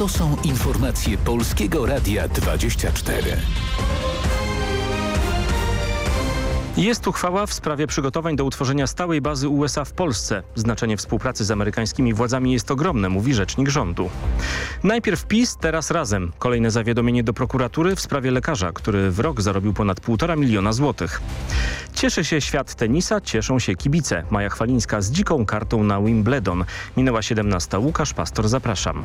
To są informacje Polskiego Radia 24. Jest uchwała w sprawie przygotowań do utworzenia stałej bazy USA w Polsce. Znaczenie współpracy z amerykańskimi władzami jest ogromne, mówi rzecznik rządu. Najpierw PiS, teraz Razem. Kolejne zawiadomienie do prokuratury w sprawie lekarza, który w rok zarobił ponad 1,5 miliona złotych. Cieszy się świat tenisa, cieszą się kibice. Maja Chwalińska z dziką kartą na Wimbledon. Minęła 17. Łukasz Pastor, zapraszam.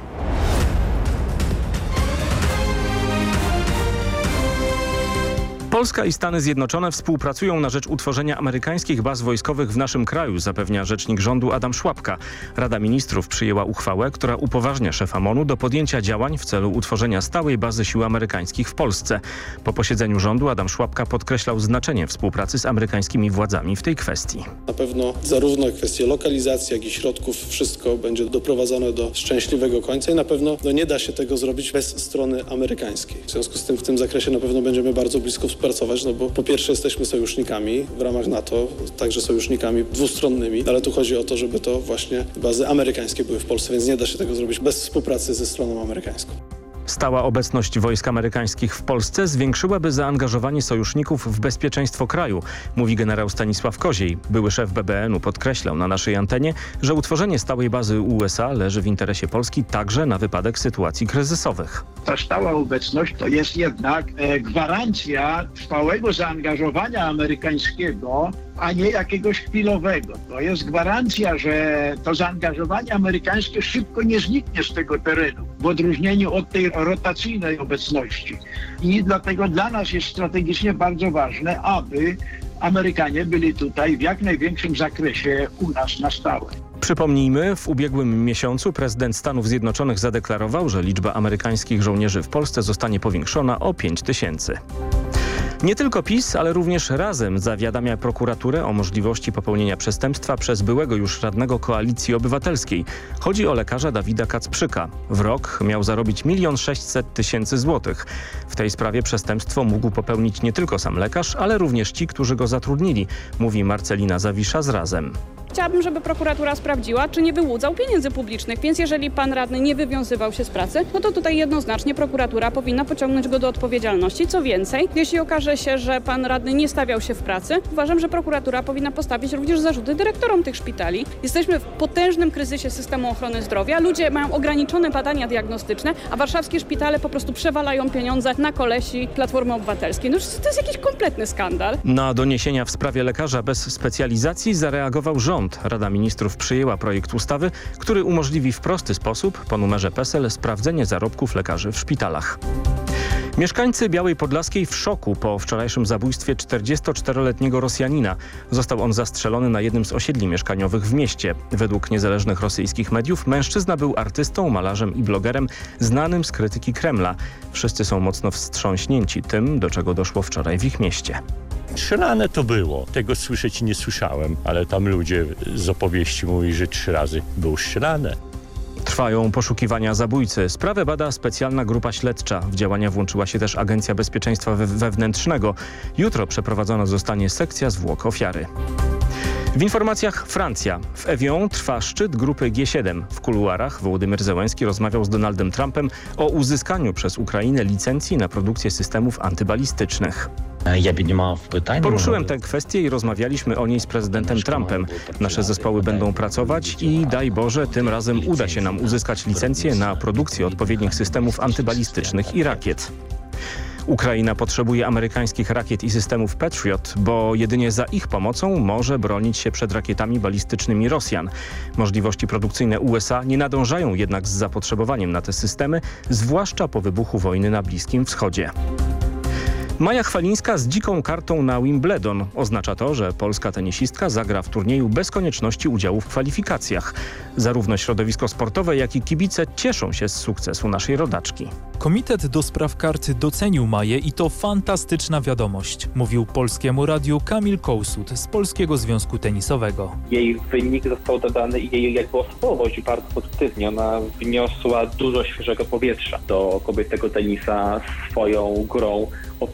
Polska i Stany Zjednoczone współpracują na rzecz utworzenia amerykańskich baz wojskowych w naszym kraju, zapewnia rzecznik rządu Adam Szłapka. Rada Ministrów przyjęła uchwałę, która upoważnia szefa MON-u do podjęcia działań w celu utworzenia stałej bazy sił amerykańskich w Polsce. Po posiedzeniu rządu Adam Szłapka podkreślał znaczenie współpracy z amerykańskimi władzami w tej kwestii. Na pewno zarówno kwestie lokalizacji, jak i środków, wszystko będzie doprowadzone do szczęśliwego końca i na pewno nie da się tego zrobić bez strony amerykańskiej. W związku z tym w tym zakresie na pewno będziemy bardzo blisko współpracować, bo po pierwsze jesteśmy sojusznikami w ramach NATO, także sojusznikami dwustronnymi, ale tu chodzi o to, żeby to właśnie bazy amerykańskie były w Polsce, więc nie da się tego zrobić bez współpracy ze stroną amerykańską. Stała obecność wojsk amerykańskich w Polsce zwiększyłaby zaangażowanie sojuszników w bezpieczeństwo kraju, mówi generał Stanisław Koziej. Były szef BBN-u podkreślał na naszej antenie, że utworzenie stałej bazy USA leży w interesie Polski także na wypadek sytuacji kryzysowych. Ta stała obecność to jest jednak gwarancja trwałego zaangażowania amerykańskiego, a nie jakiegoś chwilowego. To jest gwarancja, że to zaangażowanie amerykańskie szybko nie zniknie z tego terenu, w odróżnieniu od tej rotacyjnej obecności. I dlatego dla nas jest strategicznie bardzo ważne, aby Amerykanie byli tutaj w jak największym zakresie u nas na stałe. Przypomnijmy, w ubiegłym miesiącu prezydent Stanów Zjednoczonych zadeklarował, że liczba amerykańskich żołnierzy w Polsce zostanie powiększona o 5000. Nie tylko PiS, ale również Razem zawiadamia prokuraturę o możliwości popełnienia przestępstwa przez byłego już radnego Koalicji Obywatelskiej. Chodzi o lekarza Dawida Kacprzyka. W rok miał zarobić 1 600 000 złotych. W tej sprawie przestępstwo mógł popełnić nie tylko sam lekarz, ale również ci, którzy go zatrudnili, mówi Marcelina Zawisza z Razem. Chciałabym, żeby prokuratura sprawdziła, czy nie wyłudzał pieniędzy publicznych, więc jeżeli pan radny nie wywiązywał się z pracy, no to tutaj jednoznacznie prokuratura powinna pociągnąć go do odpowiedzialności. Co więcej, jeśli okaże się, że pan radny nie stawiał się w pracy, uważam, że prokuratura powinna postawić również zarzuty dyrektorom tych szpitali. Jesteśmy w potężnym kryzysie systemu ochrony zdrowia, ludzie mają ograniczone badania diagnostyczne, a warszawskie szpitale po prostu przewalają pieniądze na kolesi Platformy Obywatelskiej. No to jest jakiś kompletny skandal. Na doniesienia w sprawie lekarza bez specjalizacji zareagował rząd. Rada Ministrów przyjęła projekt ustawy, który umożliwi w prosty sposób po numerze PESEL sprawdzenie zarobków lekarzy w szpitalach. Mieszkańcy Białej Podlaskiej w szoku po wczorajszym zabójstwie 44-letniego Rosjanina. Został on zastrzelony na jednym z osiedli mieszkaniowych w mieście. Według niezależnych rosyjskich mediów mężczyzna był artystą, malarzem i blogerem znanym z krytyki Kremla. Wszyscy są mocno wstrząśnięci tym, do czego doszło wczoraj w ich mieście. Strzelane to było. Tego słyszeć nie słyszałem, ale tam ludzie z opowieści mówili, że 3 razy było strzelane. Trwają poszukiwania zabójcy. Sprawę bada specjalna grupa śledcza. W działania włączyła się też Agencja Bezpieczeństwa Wewnętrznego. Jutro przeprowadzona zostanie sekcja zwłok ofiary. W informacjach Francja. W Evian trwa szczyt grupy G7. W kuluarach Wołodymyr Zełenski rozmawiał z Donaldem Trumpem o uzyskaniu przez Ukrainę licencji na produkcję systemów antybalistycznych. Poruszyłem tę kwestię i rozmawialiśmy o niej z prezydentem Trumpem. Nasze zespoły będą pracować i daj Boże, tym razem uda się nam uzyskać licencję na produkcję odpowiednich systemów antybalistycznych i rakiet. Ukraina potrzebuje amerykańskich rakiet i systemów Patriot, bo jedynie za ich pomocą może bronić się przed rakietami balistycznymi Rosjan. Możliwości produkcyjne USA nie nadążają jednak z zapotrzebowaniem na te systemy, zwłaszcza po wybuchu wojny na Bliskim Wschodzie. Maja Chwalińska z dziką kartą na Wimbledon. Oznacza to, że polska tenisistka zagra w turnieju bez konieczności udziału w kwalifikacjach. Zarówno środowisko sportowe, jak i kibice cieszą się z sukcesu naszej rodaczki. Komitet do spraw kart docenił Maję i to fantastyczna wiadomość, mówił Polskiemu Radiu Kamil Kołsut z Polskiego Związku Tenisowego. Jej wynik został dodany i jej jakby osobowość bardzo pozytywnie. Ona wniosła dużo świeżego powietrza do kobiecego tenisa swoją grą o